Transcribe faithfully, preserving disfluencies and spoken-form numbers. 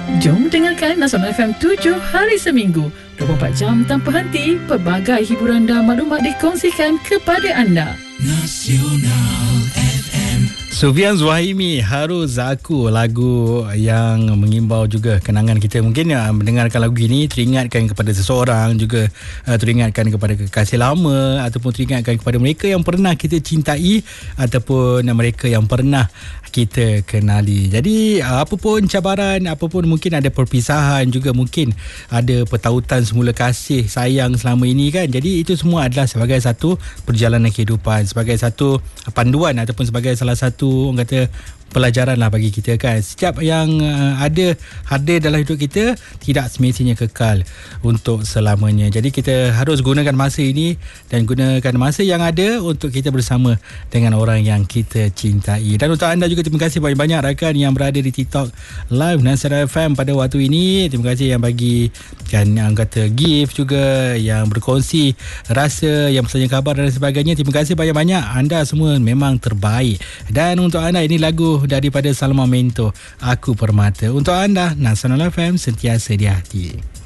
Jom dengarkan Nasional F M tujuh hari seminggu, dua puluh empat jam tanpa henti. Pelbagai hiburan dan maklumat dikongsikan kepada anda. Nasional F M. Sufian Zuhaimi, Harus Aku, lagu yang mengimbau juga kenangan kita. Mungkin ya, mendengarkan lagu ini teringatkan kepada seseorang, juga uh, teringatkan kepada kekasih lama, ataupun teringatkan kepada mereka yang pernah kita cintai, ataupun mereka yang pernah kita kenali. Jadi apa pun cabaran, apa pun mungkin ada perpisahan, juga mungkin ada pertautan semula kasih sayang selama ini kan. Jadi itu semua adalah sebagai satu perjalanan kehidupan, sebagai satu panduan ataupun sebagai salah satu orang kata pelajaran lah bagi kita kan. Setiap yang uh, ada hadir dalam hidup kita tidak semestinya kekal untuk selamanya. Jadi kita harus gunakan masa ini dan gunakan masa yang ada untuk kita bersama dengan orang yang kita cintai. Dan untuk anda juga, terima kasih banyak-banyak rakan yang berada di TikTok Live Nasional F M pada waktu ini. Terima kasih yang bagi kan, yang kata gift, juga yang berkongsi rasa, yang bertanya khabar dan sebagainya. Terima kasih banyak-banyak. Anda semua memang terbaik. Dan untuk anda, ini lagu daripada Salma Mento, Aku Permata. Untuk anda, Nasional F M sentiasa di hati.